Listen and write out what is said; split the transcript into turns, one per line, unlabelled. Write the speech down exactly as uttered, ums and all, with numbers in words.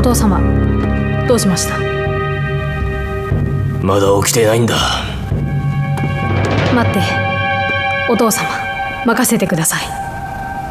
父様、どうしました？
まだ起きてないんだ。
待って、お父様、任せてください。